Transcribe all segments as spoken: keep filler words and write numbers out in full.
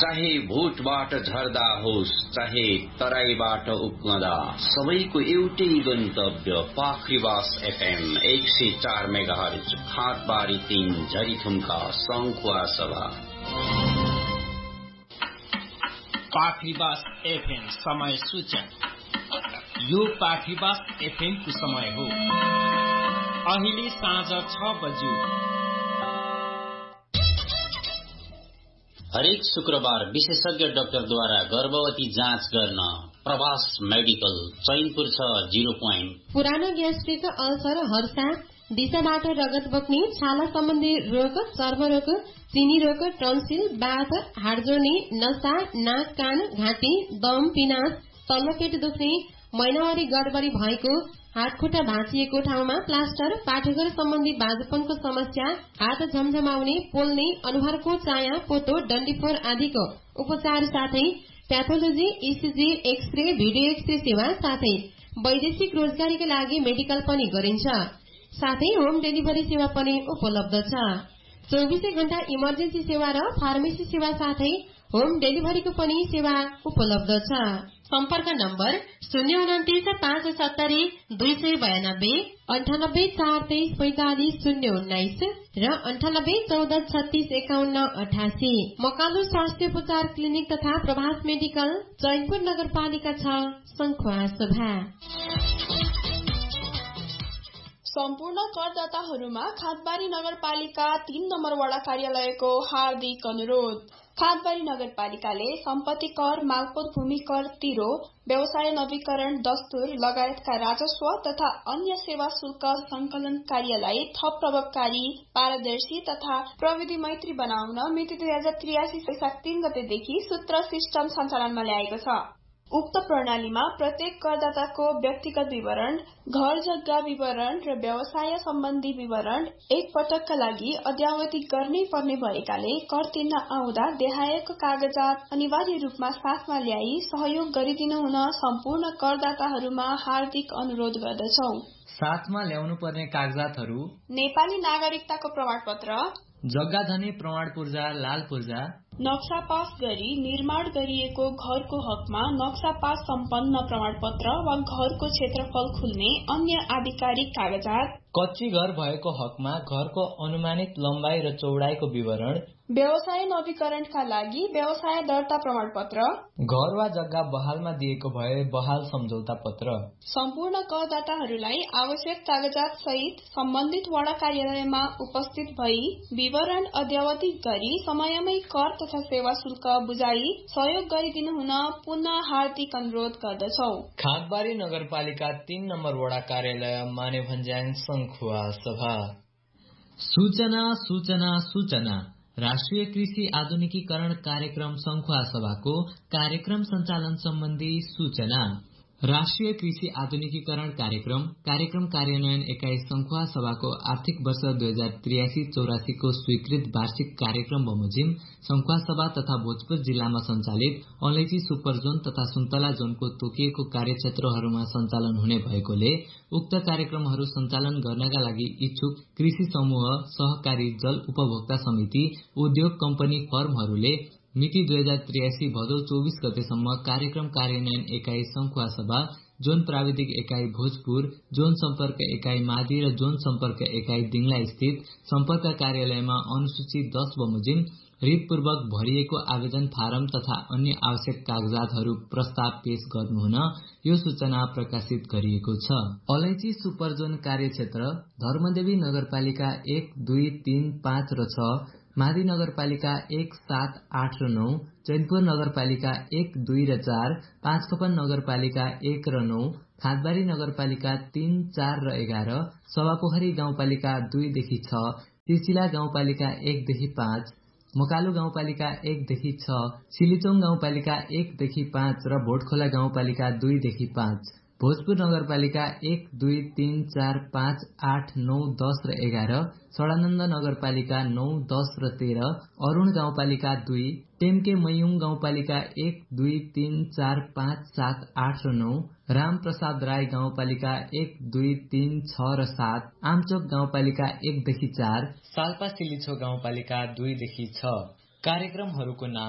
चाहे भोटबाट झर्दा होस् चाहे तराईबाट उक्कदा, सबैको एउटै गन्तव्य पाखरीबास एफएम एक सय चार मेगाहर्ज खातबारी तीन झरीथुम्का सङ्खुवा सभा। पाखरीबास एफएम समय सूचना। यो पाखरीबास एफएम को समय हो। अहिले साँझ छ बज्यो। हरेक शुक्रबार विशेषज्ञ डाक्टरद्वारा गर्भवती जाँच गर्न प्रवास मेडिकल चैनपुर छ जीरो पोइन्ट। पुरानो ग्यास्ट्रिक, अल्सर, हर्षा, दिशाबाट रगत बग्ने, छाला सम्बन्धी रोग, चर्म रोग, चिनी रोग, टन्सिल, बाथ, हाड जोड्ने, नसा, नाक, कान, घाँटी, दम, पिनास, तल्लो पेट दुख्ने, महिनावारी गडबडी भएको, हात खुट्टा भाँचिएको ठाउँमा प्लास्टर, पाठेघर सम्बन्धी बाजुपनको समस्या, हात झमझमाउने, पोल्ने, अनुहारको चाया, पोतो, डन्डीफोर आदिको उपचार साथै pathology, ECG, x-ray, video x-ray सेवा साथै वैदेशिक रोजगारीका लागि मेडिकल पनि गरिन्छ। साथै होम डेलिभरी सेवा पनि उपलब्ध छ। चौबिसै घण्टा इमर्जेन्सी सेवा र फार्मेसी सेवा साथै होम डेलिभरीको पनि सेवा उपलब्ध छ। सम्पर्क नम्बर शून्य उन्तिस पाँच सत्तरी दुई सय बयानब्बे, अन्ठानब्बे चार तेइस पैंतालिस शून्य उन्नाइस र अन्ठानब्बे चौध छत्तीस एकाउन्न अठासी। मकालु स्वास्थ्य उपचार क्लिनिक तथा प्रभास मेडिकल चैनपुर नगरपालिका छ सङ्खुवा सभा। सम्पूर्ण करदाताहरूमा खातबारी नगरपालिका तीन नम्बर वडा कार्यालयको हार्दिक अनुरोध। खातबारी नगरपालिकाले सम्पत्ति कर, मालपोत भूमि कर, तिरो, व्यवसाय नवीकरण, दस्तुर लगायतका राजस्व तथा अन्य सेवा शुल्क संकलन कार्यलाई थप प्रभावकारी, पारदर्शी तथा प्रविधि मैत्री बनाउन मिति दुई हजार त्रियासी वैशाख तीन गतेदेखि सूत्र सिस्टम सञ्चालनमा ल्याएको छ। उक्त प्रणालीमा प्रत्येक करदाताको व्यक्तिगत विवरण, घर जग्गा विवरण र व्यवसाय सम्बन्धी विवरण एक पटकका लागि अद्यावधिक गर्नै पर्ने भएकाले कर तिर्न आउँदा देहायको कागजात अनिवार्य रूपमा साथमा ल्याई सहयोग गरिदिनु हुन सम्पूर्ण करदाताहरूमा हार्दिक अनुरोध गर्दछौ। साथमा ल्याउनु पर्ने कागजातहरू: नेपाली नागरिकताको प्रमाणपत्र, जग्गा धनी प्रमाण पूर्जा, लाल पूर्जा, नक्सा पास गरी निर्माण गरिएको घरको हकमा नक्सा पास सम्पन्न प्रमाणपत्र वा घरको क्षेत्रफल खुल्ने अन्य आधिकारिक कागजात, कच्ची घर भएको हकमा घरको अनुमानित लम्बाई र चौडाइको विवरण, व्यवसाय नवीकरणका लागि व्यवसाय दर्ता प्रमाणपत्र, घर वा जग्गा बहालमा दिएको भए बहाल सम्झौता पत्र। सम्पूर्ण करदाताहरूलाई आवश्यक कागजात सहित सम्बन्धित वडा कार्यालयमा उपस्थित भई विवरण अद्यावधिक गरी समयमै कर तथा सेवा शुल्क बुझाई सहयोग गरिदिनु हुन पुनः हार्दिक अनुरोध गर्दछौ। खातबारी नगरपालिका तीन नम्बर वडा कार्यालय मानेभन्ज्याङ सङ्खुवा सभा। सूचना सूचना सूचना राष्ट्रिय कृषि आधुनिकीकरण कार्यक्रम सङ्खुवा सभाको कार्यक्रम सञ्चालन सम्बन्धी सूचना। राष्ट्रिय कृषि आधुनिकीकरण कार्यक्रम कार्यक्रम कार्यान्वयन एकाइ सङ्खुवा सभाको आर्थिक वर्ष दुई हजार त्रियासी चौरासी को स्वीकृत वार्षिक कार्यक्रम बमोजिम सङ्खुवा सभा तथा भोजपुर जिल्लामा सञ्चालित अलैची सुपर जोन तथा सुन्तला जोनको तोकिएको कार्यक्षेत्रहरूमा सञ्चालन हुने भएकोले उक्त कार्यक्रमहरू सञ्चालन गर्नका लागि इच्छुक कृषि समूह, सहकारी, जल उपभोक्ता समिति, उद्योग कम्पनी फर्महरूले मिति दुई हजार त्रियासी भदौ चौबीस गतेसम्म कार्यक्रम कार्यान्वयन एकाइ सङ्खुवा सभा, जोन प्राविधिक एकाइ भोजपुर, जोन सम्पर्क एकाइ मादी र जोन सम्पर्क एकाइ दिङला स्थित सम्पर्क कार्यालयमा अनुसूची दस बमोजिम रितपूर्वक भरिएको आवेदन फारम तथा अन्य आवश्यक कागजातहरू प्रस्ताव पेश गर्नुहुन यो सूचना प्रकाशित गरिएको छ। अलैची सुपर जोन कार्यक्षेत्र धर्मदेवी नगरपालिका एक, दुई, तीन, पाँच र छ, मादी नगरपालिका एक, सात, आठ र नौ, चैनपुर नगरपालिका एक, दुई र चार, पाँचकपन नगरपालिका एक र नौ, खातबारी नगरपालिका तीन, चार र एघार, सभापोखरी गाउँपालिका दुईदेखि छ, तिर्सिला गाउँपालिका एकदेखि पाँच, मकालु गाउँपालिका एकदेखि छ, सिलिचोङ गाउँपालिका एकदेखि पाँच र भोटखोला गाउँपालिका दुईदेखि पाँच, भोजपुर नगरपालिका एक, दुई, तीन, चार, पाँच, आठ, नौ, दस र एघार, सडानन्द नगरपालिका नौ, दस र तेह्र, अरूण गाउँपालिका दुई, टेम्के मयुङ गाउँपालिका एक, दुई, तीन, चार, पाँच, सात, आठ र नौ, रामप्रसाद राई गाउँपालिका एक, दुई, तीन, छ र सात, आमचोक गाउँपालिका एकदेखि चार, साल्पा सिलिछो गाउँपालिका दुईदेखि छ। कार्यक्रमहरूको नाम: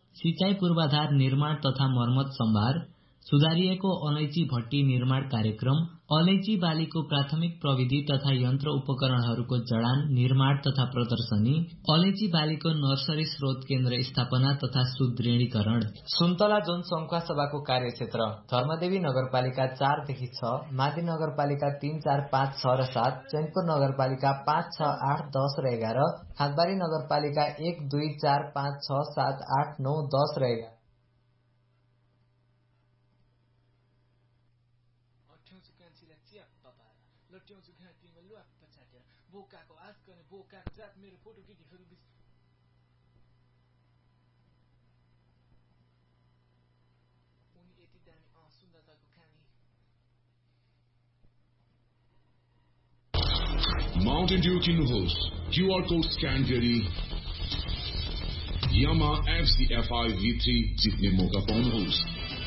सिंचाई पूर्वाधार निर्माण तथा मर्मत सम्भार, सुधारिएको अलैची भट्टी निर्माण कार्यक्रम, अलैची बालीको प्राथमिक प्रविधि तथा यन्त्र उपकरणहरूको जडान निर्माण तथा प्रदर्शनी, अलैची बालीको नर्सरी स्रोत केन्द्र स्थापना तथा सुदृढीकरण। सुन्तला जोन संखुवा सभाको कार्यक्षेत्र धर्मदेवी नगरपालिका चारदेखि छ, माथि नगरपालिका तीन चार पाँच छ र सात, चैनपुर नगरपालिका पाँच छ आठ दस र एघार, खातबारी नगरपालिका एक दुई चार पाँच छ सात आठ नौ दस र एघार। बोकाको आश गर्ने बोकाको जात मेरो फोटो केटीहरू बिच उनी यति दामी अँ सुन्दरताको खानी। Mountain Dew किन्नुहोस्, क्यूआर कोड स्क्यान गरी Yamaha F Z F I V three जित्ने मौका पाउनुहोस्।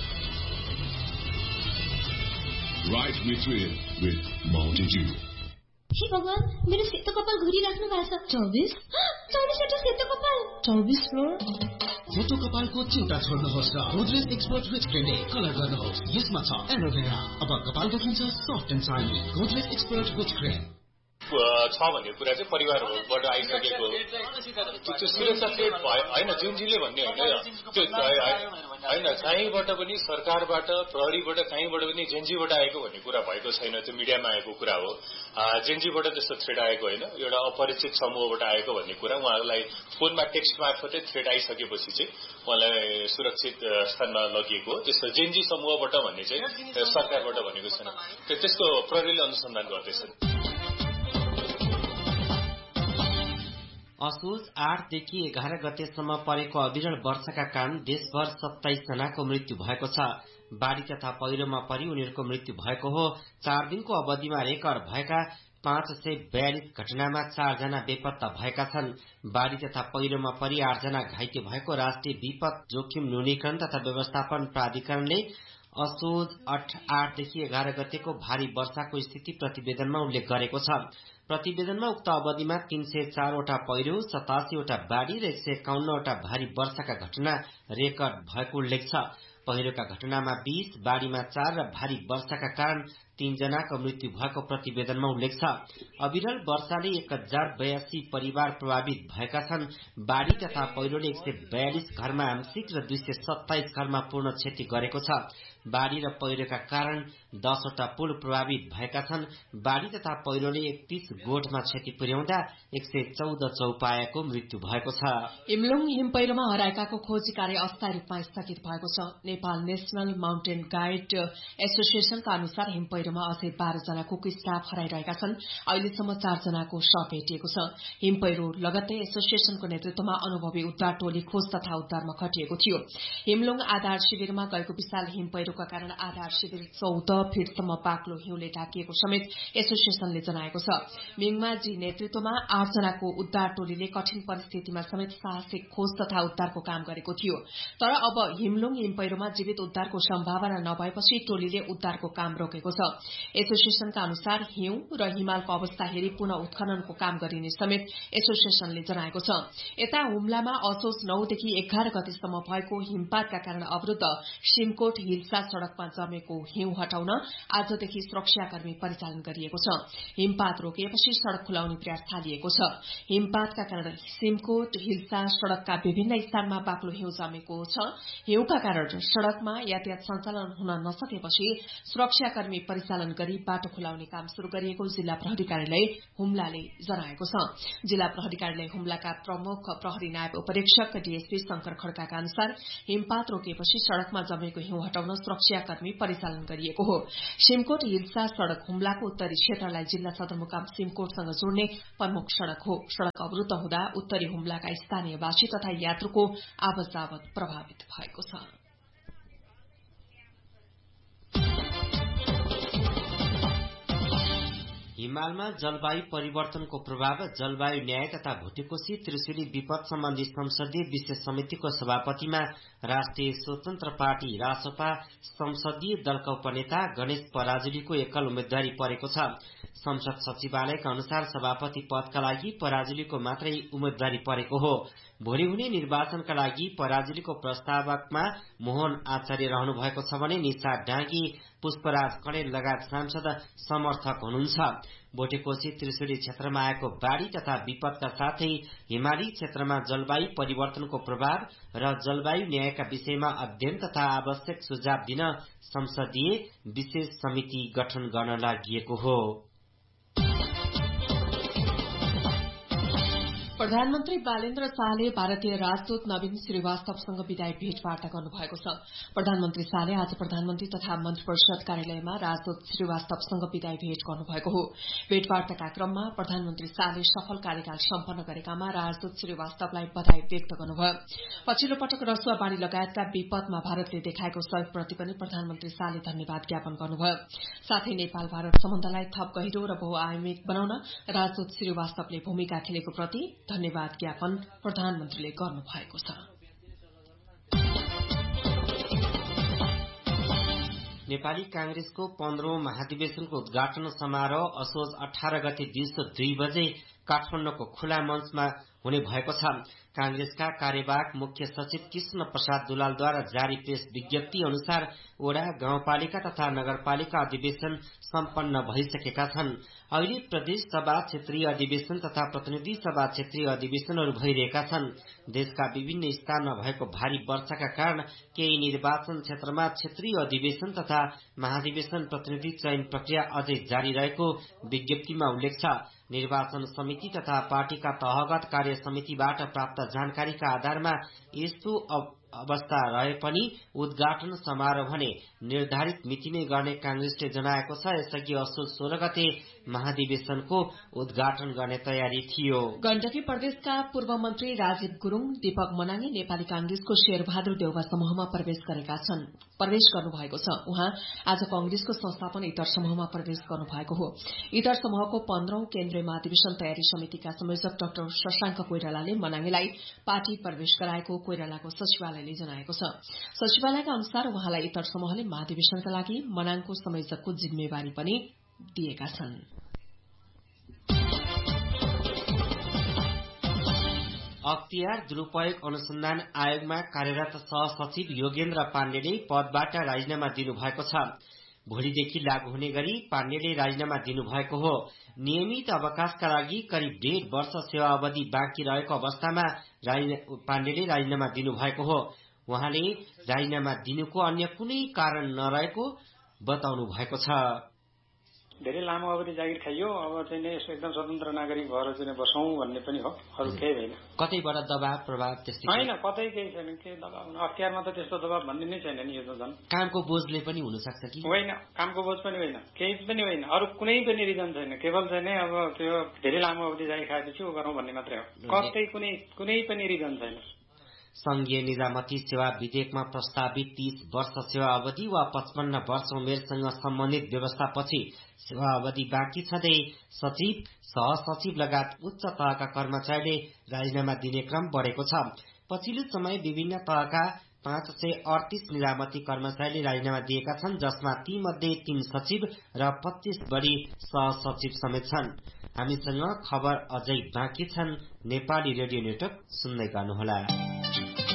Ride with thrill with Mountain Dew। हे भगवान, मेरो सेतो कपाल घुरिराख्नु भएको छ। चौबिस चौबिसवटा सेतो कपाल, चौबिस फ्लोर। सेतो कपालको चिन्ता छोड्नुहोस् र गोदरेज एक्सपर्ट रिच क्रिमले कलर गर्नुहोस्। यसमा छ एलोभेरा। अब कपाल देखिन्छ soft and shiny. Godrej expert rich cream छ भन्ने कुरा चाहिँ परिवारबाट आइसकेको त्यो सुरक्षा थ्रेट होइन जुनजीले भन्ने होइन त्यो होइन कहीँबाट पनि सरकारबाट प्रहरीबाट कहीँबाट पनि जेनजीबाट आएको भन्ने कुरा भएको छैन। त्यो मिडियामा आएको कुरा हो। जेनजीबाट त्यस्तो थ्रेट आएको होइन, एउटा अपरिचित समूहबाट आएको भन्ने कुरा। उहाँहरूलाई फोनमा टेक्स्ट मार्फतै थ्रेट आइसकेपछि चाहिँ उहाँलाई सुरक्षित स्थानमा लगिएको हो। त्यस्तो जेनजी समूहबाट भन्ने चाहिँ सरकारबाट भनेको छैन। त्यसको प्रहरीले अनुसन्धान गर्दैछन्। असोज आठदेखि एघार गतेसम्म परेको अविरल वर्षाका कारण देशभर सत्ताइस जनाको मृत्यु भएको छ। बाढ़ी तथा पहिरोमा परि उनीहरूको मृत्यु भएको हो। चार दिनको अवधिमा रेकर्ड भएका पाँच सय बयालिस घटनामा चारजना बेपत्ता भएका छन्। बाढ़ी तथा पहिरोमा परि आठजना घाइते भएको राष्ट्रिय विपद जोखिम न्यूनीकरण तथा व्यवस्थापन प्राधिकरणले असोज आठदेखि एघार गतेको भारी वर्षाको स्थिति प्रतिवेदनमा उल्लेख गरेको छ। प्रतिवेदनमा उक्त अवधिमा तीन सय चारवटा पहिरो, सतासीवटा बाढ़ी र एक सय एकाउन्नवटा भारी वर्षाका घटना रेकर्ड भएको उल्लेख छ। पहिरोका घटनामा बीस, बाढ़ीमा चार र भारी वर्षाका कारण तीन जनाको मृत्यु भएको प्रतिवेदनमा उल्लेख छ। अविरल वर्षाले एक हजार बयासी परिवार प्रभावित भएका छन्। बाढ़ी तथा पहिरोले एक सय बयालिस घरमा आंशिक र दुई सय सत्ताइस घरमा पूर्ण क्षति गरेको छ। बाढ़ी र पहिरोका कारण दसवटा पुल प्रभावित भएका छन्। बाढ़ी तथा पहिरोले एकतीस गोठमा क्षति पुर्याउँदा एक सय चौध चौपायाको मृत्यु भएको छ। इमलुङ हिमपहिरोमा हराएकाको खोजी कार्य अस्थायी रूपमा स्थगित भएको छ। नेपाल नेशनल माउन्टेन गाइड एसोसिएशनका अनुसार हिमपहिरोमा अझै बाह्र जनाको स्टाफ हराइरहेका छन्। अहिलेसम्म चार जनाको शव भेटिएको छ। हिमपहिरो लगत्तै एसोसिएशनको नेतृत्वमा अनुभवी उद्धार टोली खोज तथा उद्धारमा खटिएको थियो। हिमलुङ आधार शिविरमा गएको विशाल हिमपहिरोका कारण आधार शिविर चौध फिटसम्म बाक्लो हिउँले ढाकिएको समेत एसोसिएशनले जनाएको छ। मिङमाजी नेतृत्वमा आठ जनाको उद्धार टोलीले कठिन परिस्थितिमा समेत साहसिक खोज तथा उद्धारको काम गरेको थियो। तर अब हिमलुङ हिमपहिरोमा जीवित उद्धारको सम्भावना नभएपछि टोलीले उद्धारको काम रोकेको छ। एसोसिएशनका अनुसार हिउँ र हिमालको अवस्था हेरी पुनः उत्खननको काम गरिने समेत एसोसिएशनले जनाएको छ। यता हुम्लामा असोज नौदेखि एघार गतेसम्म भएको हिमपातका कारण अवरूद्ध सिमकोट हिल्सा सड़कमा जमेको हिउँ हटाउन आजदेखि सुरक्षाकर्मी परिचालन गरिएको छ। हिमपात रोकिएपछि सड़क खुलाउने प्रयास थालिएको छ। हिमपातका कारण सिमकोट हिल्सा सड़कका विभिन्न स्थानमा बाक्लो हिउँ जमेको छ। हिउँका कारण सड़कमा यातायात सञ्चालन हुन नसकेपछि सुरक्षाकर्मी परिचालन गरी बाटो खुलाउने काम शुरू गरिएको जिल्ला प्रहरी कार्यालय हुम्लाले जनाएको छ। जिल्ला प्रहरी कार्यालय हुम्लाका प्रमुख प्रहरी नायब उपरीक्षक डीएसपी शंकर खड्काका अनुसार हिमपात रोकिएपछि सड़कमा जमेको हिउँ हटाउन सुरक्षाकर्मी परिचालन गरिएको हो। सिमकोट हिल्सा सड़क हुम्लाको उत्तरी क्षेत्रलाई जिल्ला सदरमुकाम सिमकोटसँग जोड्ने प्रमुख सड़क हो। सड़क अवरूद्ध हुँदा उत्तरी हुम्लाका स्थानीयवासी तथा यात्रुको आवत जावत प्रभावित भएको छ। हिमालमा जलवायु परिवर्तनको प्रभाव, जलवायु न्याय तथा भुटेकोशी त्रिशुली विपद सम्बन्धी संसदीय विशेष समितिको सभापतिमा राष्ट्रिय स्वतन्त्र पार्टी रासपा संसदीय दलका उपनेता गणेश पराजुलीको एकल उम्मेदवारी परेको छ। संसद सचिवालयका अनुसार सभापति पदका लागि पराजुलीको मात्रै उम्मेदवारी परेको हो। भोलि हुने निर्वाचनका लागि पराजुलीको प्रस्तावकमा मोहन आचार्य रहनु भएको छ भने निशा डाँगी, पुष्पराज कणेल लगायत सांसद समर्थक हुनुहुन्छ। भोटेकोशी त्रिशुली क्षेत्रमा आएको बाढ़ी तथा विपदका साथै हिमाली क्षेत्रमा जलवायु परिवर्तनको प्रभाव र जलवायु न्यायका विषयमा अध्ययन तथा आवश्यक सुझाव दिन संसदीय विशेष समिति गठन गर्न लागि हो। प्रधानमन्त्री बालेन्द्र शाहले भारतीय राजदूत नवीन श्रीवास्तवसँग विदाई भेटवार्ता गर्नुभएको छ। प्रधानमन्त्री शाहले आज प्रधानमन्त्री तथा मन्त्री परिषद कार्यालयमा राजदूत श्रीवास्तवसँग विदाई भेट गर्नुभएको हो। भेटवार्ताका क्रममा प्रधानमन्त्री शाहले सफल कार्यकाल सम्पन्न गरेकामा राजदूत श्रीवास्तवलाई बधाई व्यक्त गर्नुभयो। पछिल्लो पटक रसुवा बाढ़ी लगायतका विपदमा भारतले देखाएको सहयोगप्रति पनि प्रधानमन्त्री शाहले धन्यवाद ज्ञापन गर्नुभयो। साथै नेपाल भारत सम्बन्धलाई थप गहिरो र बहुआयामिक बनाउन राजदूत श्रीवास्तवले भूमिका खेलेको प्रति धन्यवाद ज्ञापन प्रधानमन्त्रीले गर्नुभएको छ। नेपाली कांग्रेसको पन्ध्रौं महाधिवेशनको उद्घाटन समारोह असोज अठार गते दिउँसो दुई बजे काठमाडौँको खुला मञ्चमा हुने भएको छ। कांग्रेसका कार्यवाहक मुख्य सचिव कृष्ण प्रसाद दुलालद्वारा जारी प्रेस विज्ञप्ति अनुसार वडा, गाउँपालिका तथा नगरपालिका अधिवेशन सम्पन्न भइसकेका छन्। अहिले प्रदेश सभा क्षेत्रीय अधिवेशन तथा प्रतिनिधि सभा क्षेत्रीय अधिवेशनहरू भइरहेका छन्। देशका विभिन्न स्थानमा भएको भारी वर्षाका कारण केही निर्वाचन क्षेत्रमा क्षेत्रीय अधिवेशन तथा महाधिवेशन प्रतिनिधि चयन प्रक्रिया अझै जारी रहेको विज्ञप्तिमा उल्लेख छ। निर्वाचन समिति तथा पार्टीका तहगत कार्य समितिबाट प्राप्त जानकारीका आधारमा यस्तो अवस्था रहे पनि उद्घाटन समारोह भने निर्धारित मितिमै गर्ने कांग्रेसले जनाएको छ। यसअघि असोज सोह्र गते महाधिवेशनको उद्घाटन गर्ने तयारी थियो। गण्डकी प्रदेशका पूर्व मन्त्री राजीव गुरूङ, दीपक मनाङे नेपाली कांग्रेसको शेरबहादुर देउवा समूहमा प्रवेश गरेका छन् प्रवेश गर्नुभएको छ। उहाँ आज कंग्रेसको संस्थापन इतर समूहमा प्रवेश गर्नुभएको हो। इतर समूहको पन्ध्रौं केन्द्रीय महाधिवेशन तयारी समितिका संयोजक डाक्टर शशाङ्क कोइरालाले मनाङेलाई पार्टी प्रवेश गराएको कोइरालाको सचिवालयले जनाएको छ। सचिवालयका अनुसार उहाँलाई इतर समूहले महाधिवेशनका लागि मनाङको संयोजकको जिम्मेवारी पनि दिएका छन्। अख्तियार दुरूपयोग अनुसन्धान आयोगमा कार्यरत सहसचिव योगेन्द्र पाण्डेले पदबाट राजीनामा दिनुभएको छ। भोलिदेखि लागू हुने गरी पाण्डेले राजीनामा दिनुभएको हो। नियमित अवकाशका लागि करिब डेढ वर्ष सेवा अवधि बाँकी रहेको अवस्थामा पाण्डेले राजीनामा दिनुभएको हो। उहाँले राजीनामा दिनुको अन्य कुनै कारण नरहेको बताउनु भएको छ। धेरै लामो अवधि जागिर खाइयो, अब चाहिँ यसो एकदम स्वतन्त्र नागरिक भएर चाहिँ बसौं भन्ने पनि हो, अरू केही होइन। कतैबाट दबाव प्रभाव त्यस्तै होइन, कतै केही छैन। के दबाव? अख्तियारमा त त्यस्तो दबाव भन्ने नै छैन नि। यो त झन् कामको बोझले पनि हुन सक्छ कि होइन? कामको बोझ पनि होइन, केही पनि होइन, अरू कुनै पनि रिजन छैन। केवल चाहिँ नै अब त्यो धेरै लामो अवधि जागिर खाएपछि उ गरौँ भन्ने मात्रै हो। कतै कुनै कुनै पनि रिजन छैन। संघीय निजामती सेवा विधेयकमा प्रस्तावित तीस वर्ष सेवा अवधि वा पचपन्न वर्ष उमेरसँग सम्बन्धित व्यवस्थापछि सेवा अवधि बाँकी छँदै सचिव, सहसचिव लगायत उच्च तहका कर्मचारीले राजीनामा दिने क्रम बढ़ेको छ। पछिल्लो समय विभिन्न तहका पाँच सय अडतीस निजामती कर्मचारीले राजीनामा दिएका छन्, जसमा ती मध्ये तीन सचिव र पच्चीस बढ़ी सहसचिव समेत छन्। हामीसँग खबर अझै बाँकी छन्। नेपाली रेडियो नेटवर्क सुन्दै गर्नुहोला।